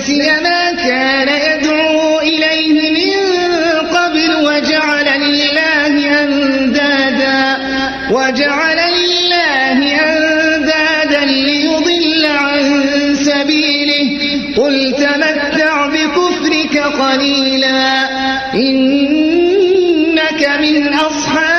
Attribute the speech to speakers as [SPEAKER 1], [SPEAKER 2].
[SPEAKER 1] نسي ما كان يدعو إليه من قبل وجعل لله أندادا ليضل عن سبيله قل تمتع بكفرك قليلا إنك من أصحاب